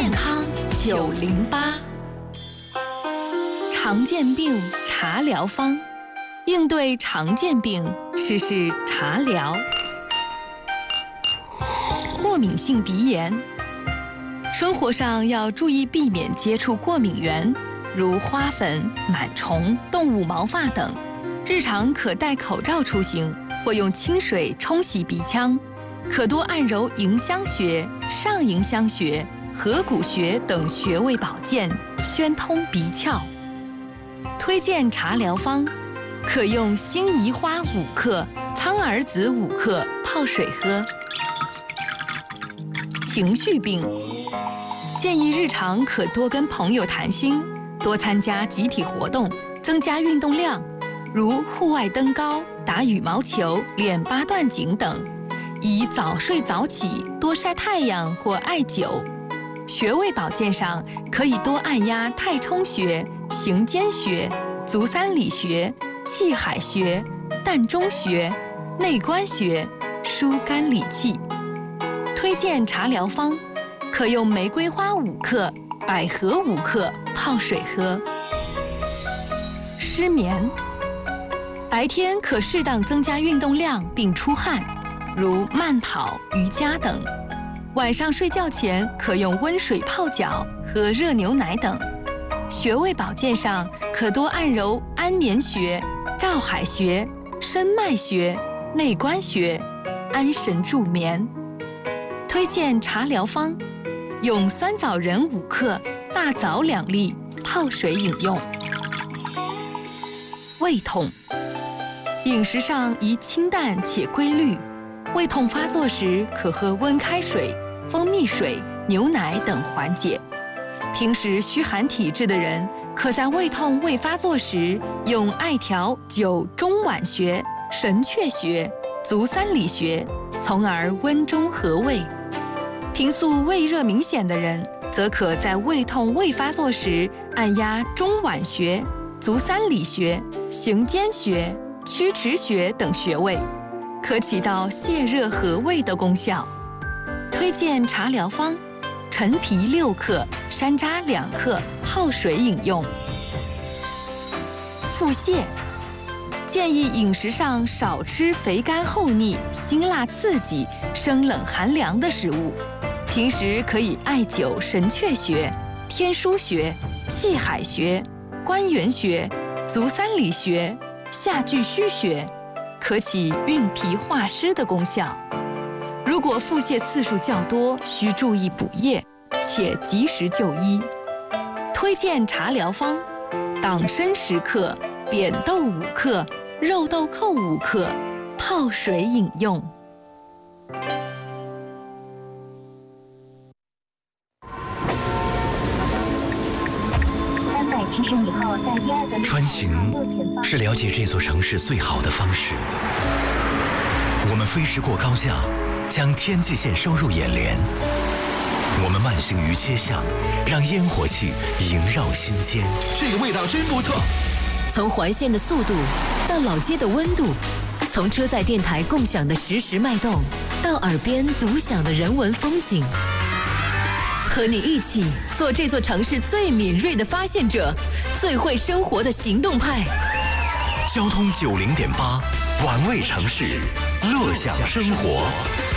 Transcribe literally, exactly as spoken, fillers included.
健康九零八，常见病茶疗方，应对常见病，试试茶疗。过敏性鼻炎，生活上要注意避免接触过敏源，如花粉、螨虫、动物毛发等。日常可戴口罩出行，或用清水冲洗鼻腔。可多按揉迎香穴、上迎香穴、合谷穴等穴位保健，宣通鼻窍。推荐茶疗方，可用辛夷花五克、苍耳子五克泡水喝。情绪病，建议日常可多跟朋友谈心，多参加集体活动，增加运动量，如户外登高、打羽毛球、练八段锦等。以早睡早起、多晒太阳或艾灸。穴位保健上，可以多按压太冲穴、行间穴、足三里穴、气海穴、膻中穴、内关穴，疏肝理气。推荐茶疗方，可用玫瑰花五克、百合五克泡水喝。失眠，白天可适当增加运动量并出汗，如慢跑、瑜伽等。晚上睡觉前可用温水泡脚、喝热牛奶等。穴位保健上，可多按揉安眠穴、照海穴、申脉穴、内关穴，安神助眠。推荐茶疗方，用酸枣仁五克、大枣两粒泡水饮用。胃痛，饮食上宜清淡且规律。胃痛发作时，可喝温开水、蜂蜜水、牛奶等缓解。平时虚寒体质的人，可在胃痛未发作时，用艾条灸中脘穴、神阙穴、足三里穴，从而温中和胃。平素胃热明显的人，则可在胃痛未发作时，按压中脘穴、足三里穴、行间穴、曲池穴等穴位，可起到泻热和胃的功效。推荐茶疗方，陈皮六克、山楂两克泡水饮用。腹泻，建议饮食上少吃肥甘厚腻、辛辣刺激、生冷寒凉的食物。平时可以艾灸神阙穴、天枢穴、气海穴、关元穴、足三里穴、下巨虚穴，可起运脾化湿的功效。如果腹泻次数较多，需注意补液，且及时就医。推荐茶疗方，党参十克、扁豆五克、肉豆蔻五克泡水饮用。 穿行是了解这座城市最好的方式。我们飞驰过高架，将天际线收入眼帘。我们慢行于街巷，让烟火气萦绕心间。 这个味道真不错。 从环线的速度到老街的温度，从车载电台共享的实时脉动，到耳边独享的人文风景。和你一起做这座城市最敏锐的发现者，最会生活的行动派。 交通九零点八，玩味城市，乐享生活。